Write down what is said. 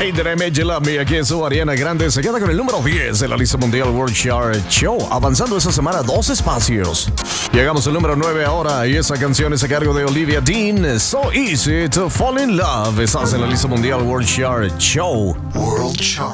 Hey, did I make you love me? Aquí es su Ariana Grande. Se queda con el número 10 de la lista mundial World Chart Show. Avanzando esta semana 2 espacios. Llegamos al número 9 ahora. Y esa canción es a cargo de Olivia Dean. So Easy to Fall in Love. Estás en la lista mundial World Chart Show. World Chart.